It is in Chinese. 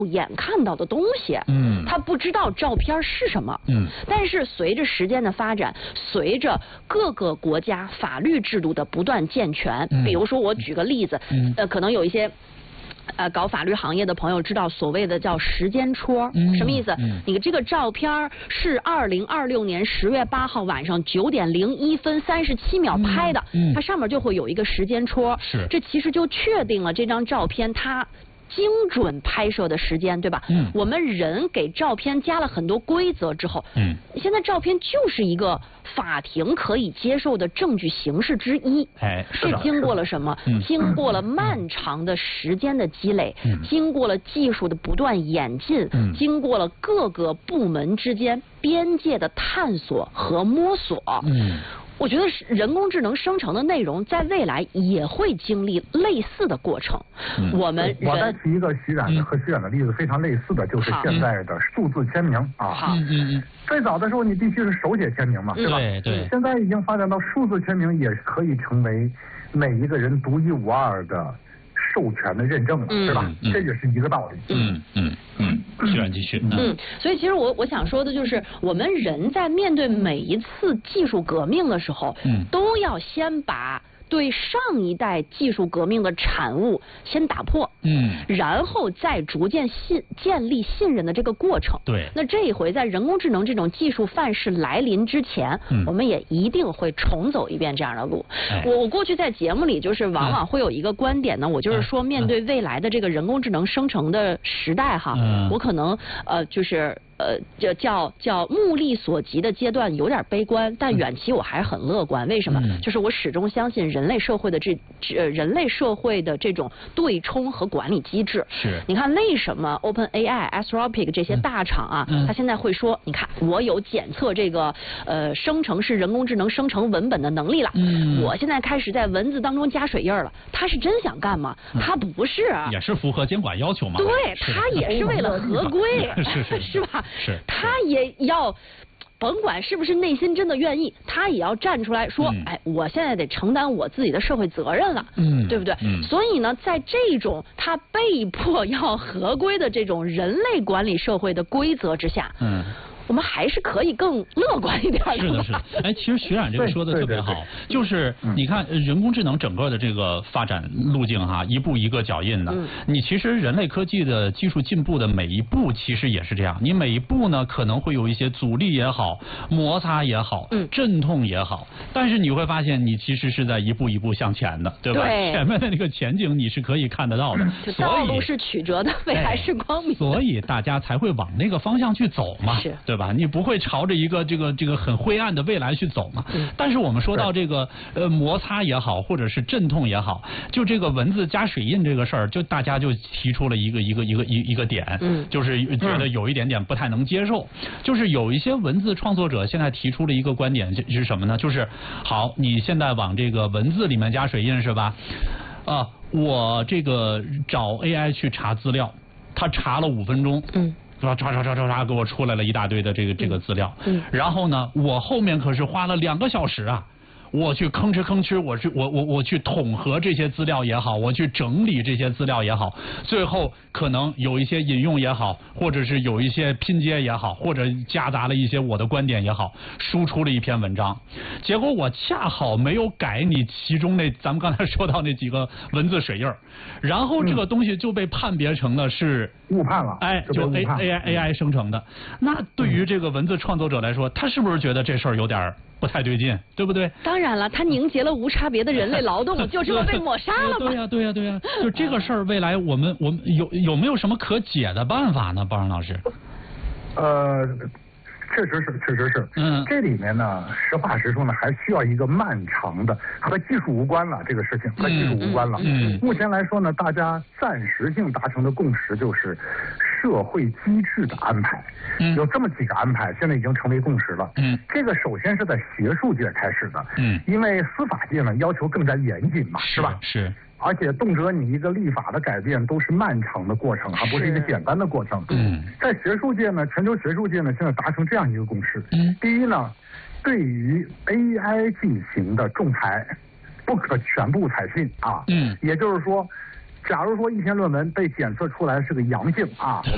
眼看到的东西，他不知道照片是什么，但是随着时间的发展，随着各个国家法律制度的不断健全，比如说我举个例子，可能有一些搞法律行业的朋友知道所谓的叫时间戳，什么意思？你这个照片是2026年10月8号晚上9点01分37秒拍的，它上面就会有一个时间戳，这其实就确定了这张照片它精准拍摄的时间，对吧？我们人给照片加了很多规则之后，现在照片就是一个法庭可以接受的证据形式之一。这经过了什么？经过了漫长的时间的积累，经过了技术的不断演进，经过了各个部门之间边界的探索和摸索。我觉得人工智能生成的内容在未来也会经历类似的过程。我再提一个和徐冉的例子非常类似的，就是现在的数字签名啊。最早的时候你必须是手写签名嘛，对吧？对。现在已经发展到数字签名也可以成为每一个人独一无二的授权的认证了，对吧？这也是一个道理。 徐冉继续。 所以其实我想说的就是，我们人在面对每一次技术革命的时候，都要先把对上一代技术革命的产物先打破，然后再逐渐建立信任的这个过程。 对。 那这一回在人工智能这种技术范式来临之前，我们也一定会重走一遍这样的路。我过去在节目里就是往往会有一个观点呢，我就是说面对未来的这个人工智能生成的时代哈，我可能就是叫目力所及的阶段有点悲观，但远期我还是很乐观。为什么？就是我始终相信人类社会的这种对冲和管理机制。你看为什么 OpenAI、Anthropic 这些大厂啊，他现在会说，你看我有检测这个生成式人工智能生成文本的能力了，我现在开始在文字当中加水印了。他是真想干吗？他不是， 也是符合监管要求嘛。 对，他也是为了合规，是吧？他也要，甭管是不是内心真的愿意，他也要站出来说，我现在得承担我自己的社会责任了，对不对？所以呢，在这种他被迫要合规的这种人类管理社会的规则之下，我们还是可以更乐观一点的。 是的，是的。其实徐冉这个说的特别好，就是你看人工智能整个的这个发展路径哈，一步一个脚印的。你其实人类科技的技术进步的每一步，其实也是这样。你每一步呢，可能会有一些阻力也好，摩擦也好，阵痛也好，但是你会发现，你其实是在一步一步向前的，对吧？前面的那个前景你是可以看得到的。 道路是曲折的，未来是光明的。 所以大家才会往那个方向去走嘛，对吧？你不会朝着一个这个很灰暗的未来去走嘛？但是我们说到这个摩擦也好，或者是阵痛也好，就这个文字加水印这个事儿，就大家就提出了一个点，就是觉得有一点不太能接受。就是有一些文字创作者现在提出了一个观点是什么呢？就是好，你现在往这个文字里面加水印是吧？我这个找 AI 去查资料，他查了5分钟，查给我出来了一大堆的这个资料，然后呢，我后面可是花了2个小时啊，我去吭哧，我去统合这些资料也好，我去整理这些资料也好，最后可能有一些引用也好，或者是有一些拼接也好，或者夹杂了一些我的观点也好，输出了一篇文章，结果我恰好没有改你其中咱们刚才说到那几个文字水印，然后这个东西就被判别成了是误判了， 就 AI 生成的。那对于这个文字创作者来说，他是不是觉得这事儿有点不太对劲，对不对？ 当然了，他凝结了无差别的人类劳动，就这么被抹杀了吗？ 对呀，就这个事儿，未来我们有没有什么可解的办法呢？包然老师？ 确实是，这里面呢，实话实说呢，还需要一个漫长的，和技术无关了，这个事情和技术无关了。目前来说呢，大家暂时性达成的共识就是社会机制的安排，有这么几个安排，现在已经成为共识了。这个首先是在学术界开始的，因为司法界呢要求更加严谨嘛，是吧？ 是。 而且动辄你一个立法的改变都是漫长的过程，而不是一个简单的过程。在学术界呢，全球学术界呢，现在达成这样一个共识。第一呢，对于 AI 进行的仲裁，不可全部采信啊。也就是说，假如说一篇论文被检测出来是个阳性啊。